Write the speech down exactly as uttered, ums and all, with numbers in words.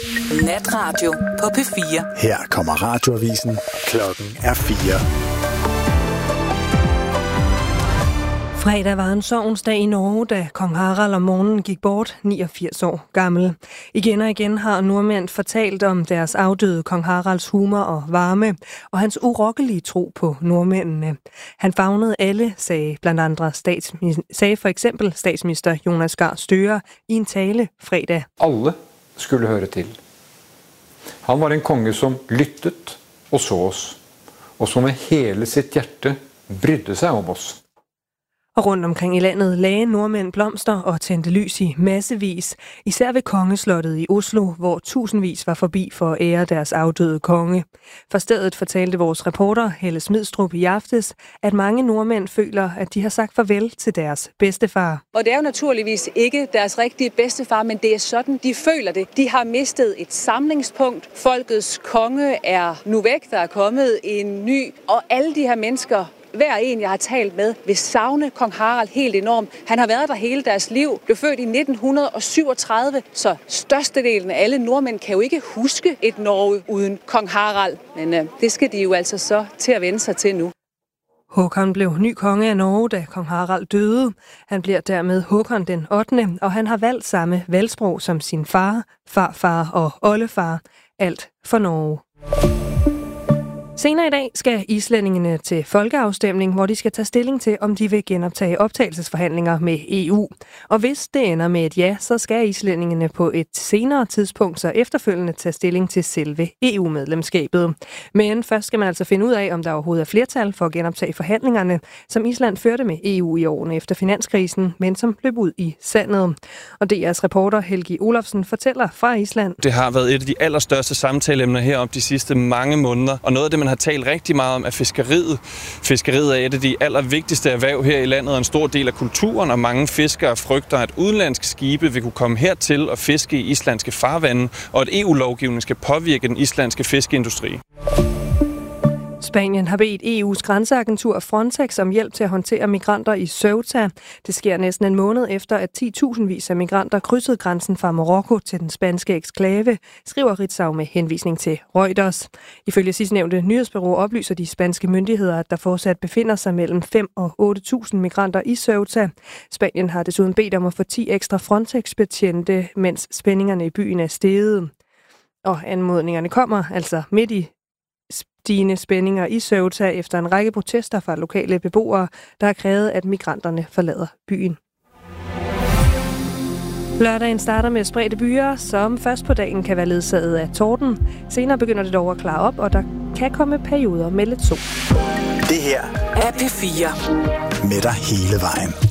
Natradio på P fire. Her kommer radioavisen. Klokken er fire. Fredag var en sorgens dag i Norge, da kong Harald om morgenen gik bort, niogfirs år gammel. Igen og igen har nordmænd fortalt om deres afdøde kong Haralds humor og varme, og hans urokkelige tro på nordmændene. Han favnede alle, sagde blandt andre statsminister, sagde for eksempel statsminister Jonas Gahr Støre i en tale fredag. Alle skulle høre til. Han var en konge, som lyttet og så os, og som med hele sit hjerte brydde sig om os. Og rundt omkring i landet lagde nordmænd blomster og tændte lys i massevis, især ved Kongeslottet i Oslo, hvor tusindvis var forbi for at ære deres afdøde konge. For stedet fortalte vores reporter Helle Smidstrup i aftes, at mange nordmænd føler, at de har sagt farvel til deres bedstefar. Og det er jo naturligvis ikke deres rigtige bedstefar, men det er sådan, de føler det. De har mistet et samlingspunkt. Folkets konge er nu væk, der er kommet en ny, og alle de her mennesker, hver en, jeg har talt med, vil savne kong Harald helt enormt. Han har været der hele deres liv, blev født i nitten syvogtredive, så størstedelen af alle nordmænd kan jo ikke huske et Norge uden kong Harald. Men øh, det skal de jo altså så til at vende sig til nu. Håkon blev ny konge af Norge, da kong Harald døde. Han bliver dermed Håkon den ottende, og han har valgt samme valgsprog som sin far, farfar og oldefar. Alt for Norge. Senere i dag skal islændingene til folkeafstemning, hvor de skal tage stilling til, om de vil genoptage optagelsesforhandlinger med E U. Og hvis det ender med et ja, så skal islændingene på et senere tidspunkt så efterfølgende tage stilling til selve E U-medlemskabet. Men først skal man altså finde ud af, om der overhovedet er flertal for at genoptage forhandlingerne, som Island førte med E U i årene efter finanskrisen, men som løb ud i sandet. Og D R's reporter Helgi Olafsen fortæller fra Island. Det har været et af de allerstørste samtaleemner heroppe de sidste mange måneder, og noget af det, man har talt rigtig meget om, er fiskeriet. Fiskeriet er et af de allervigtigste erhverv her i landet, og en stor del af kulturen, og mange fiskere frygter, at udenlandske skibe vil kunne komme hertil og fiske i islandske farvande, og at E U-lovgivningen skal påvirke den islandske fiskeindustri. Spanien har bedt E U's grænseagentur Frontex om hjælp til at håndtere migranter i Ceuta. Det sker næsten en måned efter, at ti tusindvis af migranter krydsede grænsen fra Marokko til den spanske eksklave, skriver Ritzau med henvisning til Reuters. Ifølge sidstnævnte nyhedsbureau oplyser de spanske myndigheder, at der fortsat befinder sig mellem fem og otte tusind migranter i Ceuta. Spanien har desuden bedt om at få ti ekstra Frontex-betjente, mens spændingerne i byen er steget. Og anmodningerne kommer altså midt i stigende spændinger i Ceuta efter en række protester fra lokale beboere, der har krævet, at migranterne forlader byen. Lørdagen starter med spredte byer, som først på dagen kan være ledsaget af torden. Senere begynder det dog at klare op, og der kan komme perioder med lidt sol. Det her er P fire. Med dig hele vejen.